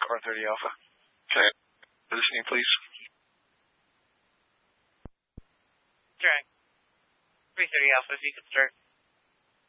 430 Alpha. Okay. Listening, please. Drag. 330 Alpha, if you could start.